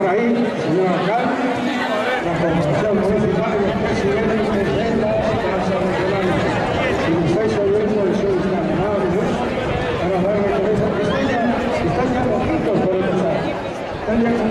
Ahí, señor alcalde, la Corporación Municipal y el presidente de la Casa Regional y el seis gobierno del sur para darle cabeza a Cristina. Están ya loquitos por empezar. Están ya